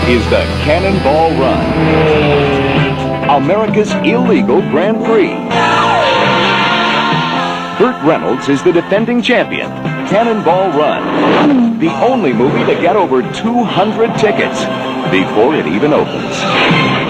is the Cannonball Run, America's illegal Grand Prix. Burt Reynolds is the defending champion. Cannonball Run, the only movie to get over 200 tickets before it even opens.